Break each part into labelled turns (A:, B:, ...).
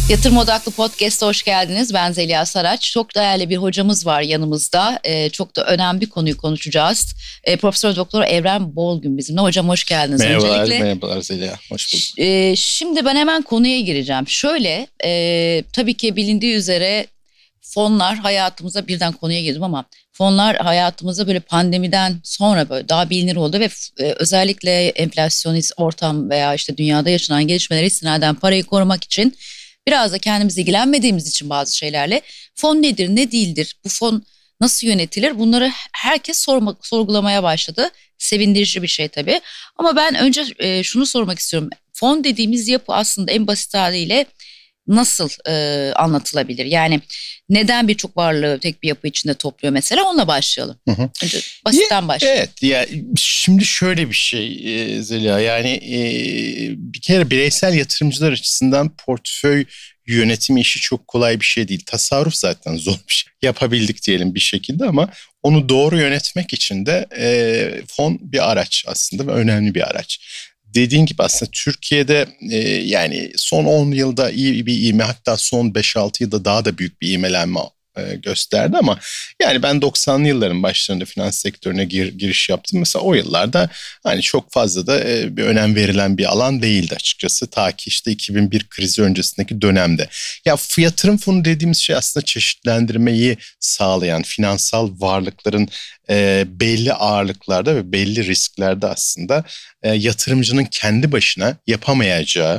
A: Yatırım Odaklı Podcast'a hoş geldiniz. Ben Zeliha Saraç. Çok değerli bir hocamız var yanımızda. Çok da önemli bir konuyu konuşacağız. Profesör Doktor Evren Bolgün bizimle. Hocam hoş geldiniz
B: Merhabalar,
A: öncelikle.
B: merhabalar Zeliha. Hoş bulduk.
A: Şimdi ben hemen konuya gireceğim. Şöyle, tabii ki bilindiği üzere fonlar hayatımıza, birden konuya girdim ama fonlar hayatımıza böyle pandemiden sonra böyle daha bilinir oldu ve özellikle enflasyonist ortam veya işte dünyada yaşanan gelişmelere istinaden parayı korumak için biraz da kendimiz ilgilenmediğimiz için bazı şeylerle fon nedir, ne değildir, bu fon nasıl yönetilir, bunları herkes sorgulamaya başladı. Sevindirici bir şey tabii. Ama ben önce şunu sormak istiyorum. Fon dediğimiz yapı aslında en basit haliyle nasıl anlatılabilir? Yani neden birçok varlığı tek bir yapı içinde topluyor mesela? Onunla başlayalım.
B: Hı hı.
A: Önce basitten başlayalım.
B: Evet, ya şimdi şöyle bir şey Zeliha, yani bir kere bireysel yatırımcılar açısından portföy yönetimi işi çok kolay bir şey değil. Tasarruf zaten zor bir şey. Yapabildik diyelim bir şekilde ama onu doğru yönetmek için de fon bir araç aslında ve önemli bir araç. Dediğin gibi aslında Türkiye'de yani son 10 yılda iyi bir ivme, hatta son 5-6 yılda daha da büyük bir ivmelenme gösterdi ama yani ben 90'lı yılların başlarında finans sektörüne giriş yaptım. Mesela o yıllarda hani çok fazla da bir önem verilen bir alan değildi açıkçası. Ta ki işte 2001 krizi öncesindeki dönemde. Ya yatırım fonu dediğimiz şey aslında çeşitlendirmeyi sağlayan finansal varlıkların belli ağırlıklarda ve belli risklerde aslında yatırımcının kendi başına yapamayacağı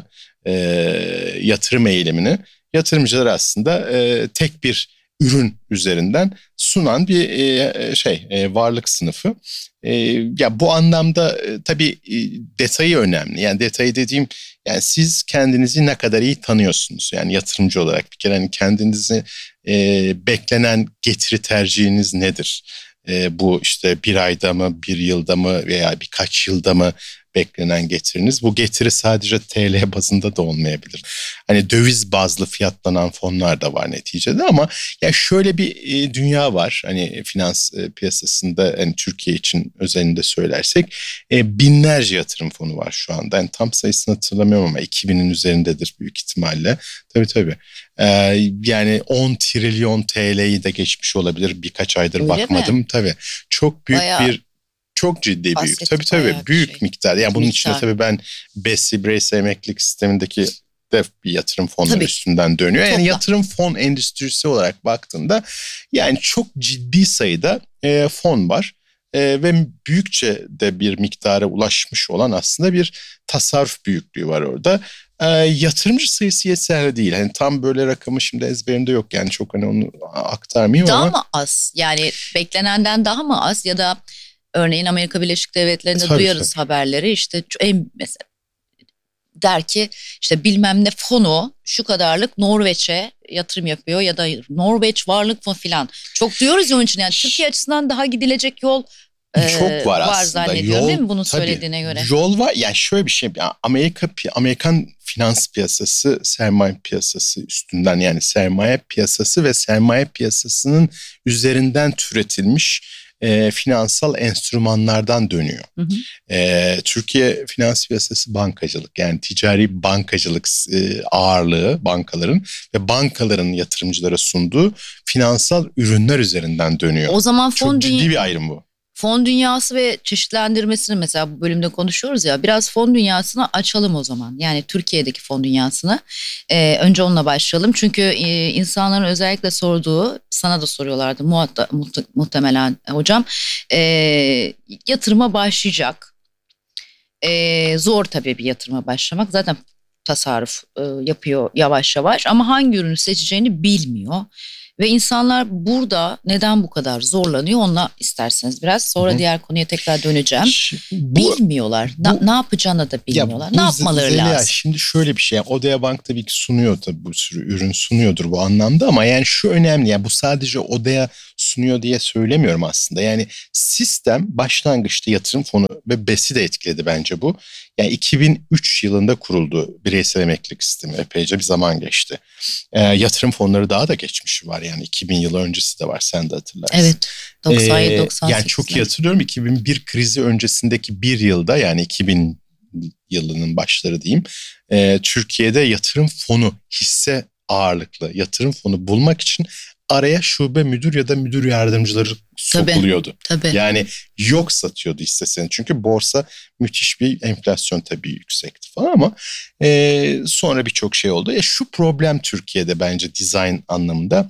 B: yatırım eylemini yatırımcılar aslında tek bir ürün üzerinden sunan bir varlık sınıfı. Ya bu anlamda tabii detayı önemli. Yani detayı dediğim, yani siz kendinizi ne kadar iyi tanıyorsunuz? Yani yatırımcı olarak bir kere hani kendinizi beklenen getiri tercihiniz nedir? Bu işte bir ayda mı, bir yılda mı veya birkaç yılda mı beklenen getiriniz? Bu getiri sadece TL bazında da olmayabilir. Hani döviz bazlı fiyatlanan fonlar da var neticede ama ya şöyle bir dünya var. Hani finans piyasasında, hani Türkiye için özelinde söylersek binlerce yatırım fonu var şu anda. Yani tam sayısını hatırlamıyorum ama 2000'in üzerindedir büyük ihtimalle. Tabii. Yani 10 trilyon TL'yi de geçmiş olabilir. Birkaç aydır
A: Öyle
B: bakmadım.
A: mi?
B: Tabii çok büyük
A: Bayağı
B: çok ciddi büyük. Tabii
A: bayağı bir
B: büyük
A: şey.
B: miktar. Yani bunun içinde
A: Miktar.
B: tabii ben BES'i, bireysel emeklilik sistemindeki de bir yatırım fonları
A: Tabii.
B: üstünden dönüyor. Yani
A: Toplam.
B: yatırım fon endüstrisi olarak baktığında yani çok ciddi sayıda fon var. Ve büyükçe de bir miktara ulaşmış olan aslında bir tasarruf büyüklüğü var orada. Yatırımcı sayısı yeterli değil. Hani tam böyle rakamı şimdi ezberimde yok, yani çok hani onu aktarmayayım
A: Daha
B: ama
A: mı az? Yani beklenenden daha mı az? Ya da örneğin Amerika Birleşik Devletleri'nde
B: tabii.
A: duyarız haberleri, işte en mesela der ki işte bilmem ne fonu şu kadarlık Norveç'e yatırım yapıyor ya da Norveç varlık fonu filan. Çok duyuyoruz ya, onun için yani Türkiye açısından daha gidilecek yol
B: Çok var
A: var
B: aslında
A: zannediyorum, değil
B: yol,
A: mi bunun
B: tabii
A: söylediğine göre?
B: yol var. Yani şöyle bir şey, yani Amerikan finans piyasası sermaye piyasası üstünden, yani sermaye piyasası ve sermaye piyasasının üzerinden türetilmiş finansal enstrümanlardan dönüyor.
A: Hı hı.
B: Türkiye finans piyasası bankacılık, yani ticari bankacılık ağırlığı bankaların ve bankaların yatırımcılara sunduğu finansal ürünler üzerinden dönüyor.
A: O zaman
B: Çok ciddi bir ayrım bu.
A: fon dünyası ve çeşitlendirmesini mesela bu bölümde konuşuyoruz ya, biraz fon dünyasını açalım o zaman. Yani Türkiye'deki fon dünyasını önce onunla başlayalım. Çünkü insanların özellikle sorduğu, sana da soruyorlardı muhtemelen hocam, e, yatırıma başlayacak. Zor tabii bir yatırıma başlamak, zaten tasarruf yapıyor yavaş yavaş ama hangi ürünü seçeceğini bilmiyor. Ve insanlar burada neden bu kadar zorlanıyor, onunla isterseniz biraz
B: Hı
A: sonra
B: hı.
A: diğer konuya tekrar döneceğim.
B: Bu
A: Bilmiyorlar.
B: bu
A: Ne yapacağını da
B: ya
A: bilmiyorlar. Ne
B: bu
A: yapmaları
B: Zeliha,
A: lazım?
B: şimdi şöyle bir şey. Yani Odea Bank tabii ki sunuyor, tabii bu sürü ürün sunuyordur bu anlamda ama yani şu önemli, yani bu sadece Odea sunuyor diye söylemiyorum aslında. Yani sistem başlangıçta yatırım fonu ve BES'i de etkiledi bence bu. Yani 2003 yılında kuruldu bireysel emeklilik sistemi, epeyce bir zaman geçti. Yatırım fonları daha da geçmişi var, yani 2000 yıl öncesi de var, sen de hatırlarsın.
A: Evet. 97
B: Yani çok iyi
A: 98'ler.
B: hatırlıyorum, 2001 krizi öncesindeki bir yılda, yani 2000 yılının başları diyeyim, Türkiye'de yatırım fonu hisse ağırlıklı yatırım fonu bulmak için araya şube müdür ya da müdür yardımcıları sokuluyordu.
A: Tabii.
B: Yani yok satıyordu hissesini. Çünkü borsa müthiş bir enflasyon tabii yüksekti falan ama sonra birçok şey oldu. Şu problem Türkiye'de bence dizayn anlamında.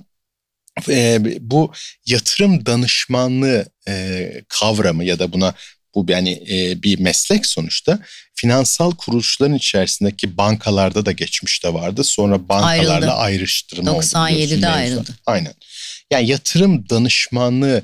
B: Bu yatırım danışmanlığı kavramı ya da bu yani bir meslek sonuçta finansal kuruluşların içerisindeki bankalarda da geçmişte vardı. Sonra bankalarla ayrıştırma oldu.
A: 97'de ayrıldı.
B: Aynen. Yani yatırım danışmanlığı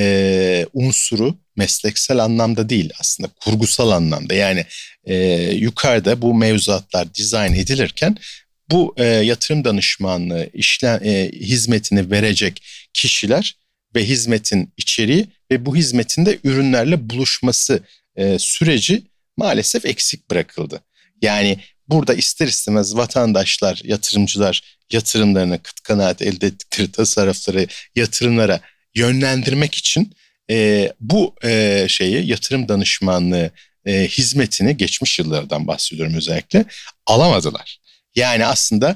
B: unsuru mesleksel anlamda değil aslında kurgusal anlamda. Yani yukarıda bu mevzuatlar dizayn edilirken bu yatırım danışmanlığı hizmetini verecek kişiler ve hizmetin içeriği ve bu hizmetin de ürünlerle buluşması süreci maalesef eksik bırakıldı. Yani burada ister istemez vatandaşlar, yatırımcılar yatırımlarını, kıt kanaat elde ettikleri tasarrufları yatırımlara yönlendirmek için bu yatırım danışmanlığı hizmetini geçmiş yıllardan bahsediyorum özellikle alamadılar. Yani aslında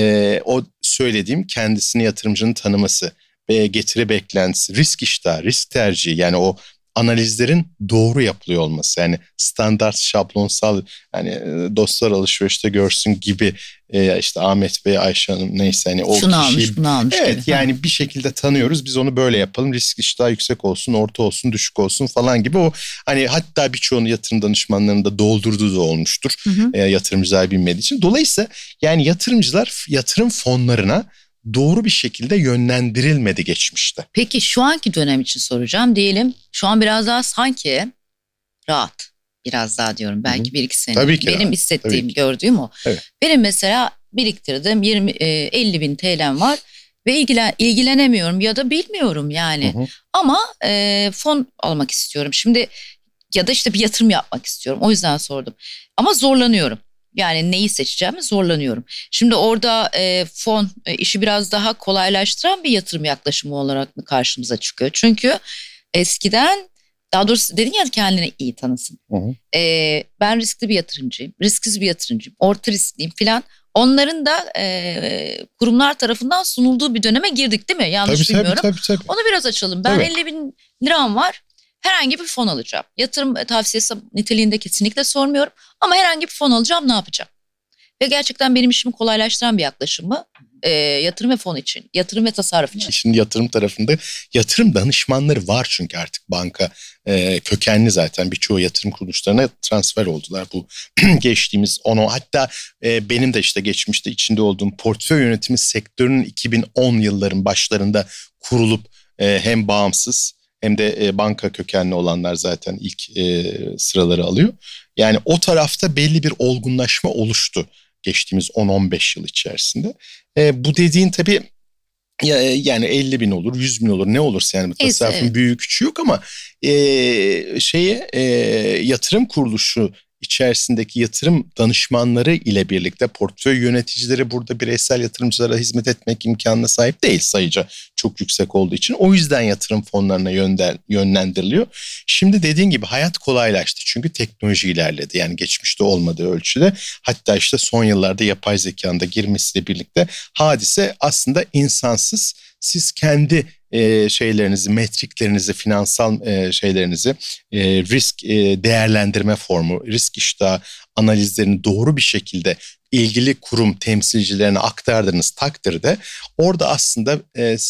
B: o söylediğim kendisini yatırımcının tanıması ve getiri beklentisi, risk iştahı, risk tercihi yani o analizlerin doğru yapılıyor olması. Yani standart şablonsal yani dostlar alışverişte görsün gibi işte Ahmet Bey, Ayşe Hanım neyse hani o
A: şunu
B: kişiyi
A: almış, bunu almış
B: evet
A: gibi.
B: yani bir şekilde tanıyoruz. Biz onu böyle yapalım. Risk iştahı yüksek olsun, orta olsun, düşük olsun falan gibi o hani hatta birçoğunu yatırım danışmanlarının da doldurduğu da olmuştur. Yatırımcılar bilmediği için. Dolayısıyla yani yatırımcılar yatırım fonlarına doğru bir şekilde yönlendirilmedi geçmişte.
A: Peki şu anki dönem için soracağım. Diyelim şu an biraz daha sanki rahat. Biraz daha diyorum. Belki 1-2 sene.
B: Tabii ki
A: benim
B: rahat.
A: hissettiğim,
B: Tabii ki.
A: gördüğüm o.
B: Evet.
A: Benim mesela biriktirdim 50 bin TL'm var ve ilgilenemiyorum ya da bilmiyorum yani. Ama fon almak istiyorum. Şimdi ya da işte bir yatırım yapmak istiyorum. O yüzden sordum. Ama zorlanıyorum. Yani neyi seçeceğimi zorlanıyorum. Şimdi orada fon işi biraz daha kolaylaştıran bir yatırım yaklaşımı olarak mı karşımıza çıkıyor? Çünkü eskiden daha doğrusu dedin ya kendini iyi tanısın. Ben riskli bir yatırımcıyım, risksiz bir yatırımcıyım, orta riskliyim filan. Onların da kurumlar tarafından sunulduğu bir döneme girdik değil mi? Yanlış bilmiyorum.
B: Tabii.
A: Onu biraz açalım. Ben 50 bin liram var. Herhangi bir fon alacağım. Yatırım tavsiyesi niteliğinde kesinlikle sormuyorum. Ama herhangi bir fon alacağım, ne yapacağım? Ve gerçekten benim işimi kolaylaştıran bir yaklaşım mı? Yatırım ve fon için, yatırım ve tasarruf için.
B: Şimdi yatırım tarafında yatırım danışmanları var çünkü artık banka kökenli zaten birçoğu yatırım kuruluşlarına transfer oldular. Bu geçtiğimiz hatta benim de işte geçmişte içinde olduğum portföy yönetimi sektörünün 2010 yılların başlarında kurulup hem bağımsız hem de banka kökenli olanlar zaten ilk sıraları alıyor. Yani o tarafta belli bir olgunlaşma oluştu geçtiğimiz 10-15 yıl içerisinde. Bu dediğin tabii yani 50 bin olur, 100 bin olur ne olursa yani tasarrufun büyüğü küçüğü yok ama yatırım kuruluşu içerisindeki yatırım danışmanları ile birlikte portföy yöneticileri burada bireysel yatırımcılara hizmet etmek imkanına sahip değil sayıca çok yüksek olduğu için. O yüzden yatırım fonlarına yönlendiriliyor. Şimdi dediğin gibi hayat kolaylaştı çünkü teknoloji ilerledi. Yani geçmişte olmadığı ölçüde hatta işte son yıllarda yapay zekanın da girmesiyle birlikte hadise aslında insansız. Siz kendi şeylerinizi, metriklerinizi, finansal şeylerinizi, risk değerlendirme formu, risk iştahı analizlerini doğru bir şekilde ilgili kurum temsilcilerine aktardığınız takdirde orada aslında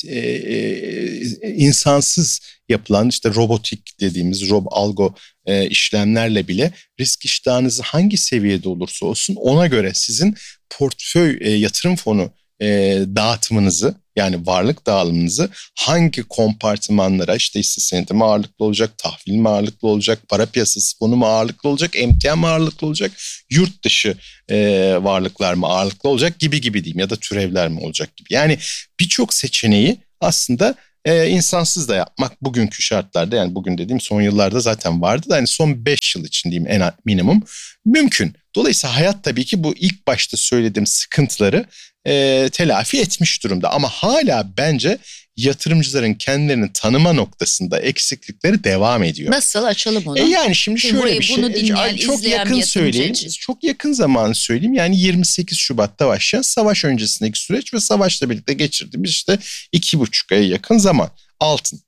B: insansız yapılan işte robotik dediğimiz algo işlemlerle bile risk iştahınızı hangi seviyede olursa olsun ona göre sizin portföy yatırım fonu dağıtımınızı yani varlık dağılımınızı hangi kompartımanlara işte hisse senedi mi ağırlıklı olacak, tahvil mi ağırlıklı olacak, para piyasası fonu mu ağırlıklı olacak, emtia mı ağırlıklı olacak, yurt dışı varlıklar mı ağırlıklı olacak gibi diyeyim ya da türevler mi olacak gibi. Yani birçok seçeneği aslında insansız da yapmak bugünkü şartlarda yani bugün dediğim son yıllarda zaten vardı da hani son 5 yıl için diyeyim en minimum mümkün. Dolayısıyla hayat tabii ki bu ilk başta söylediğim sıkıntıları telafi etmiş durumda ama hala bence yatırımcıların kendilerini tanıma noktasında eksiklikleri devam ediyor.
A: Nasıl, açalım onu?
B: Yani şimdi şöyle bir şey.
A: Bunu dinleyen,
B: Çok
A: izleyen
B: yakın
A: bir
B: söyleyeyim.
A: yatırımcı için.
B: Çok yakın zamanı söyleyeyim. Yani 28 Şubat'ta başlayan savaş öncesindeki süreç ve savaşla birlikte geçirdiğimiz işte 2,5 aya yakın zaman. Altın.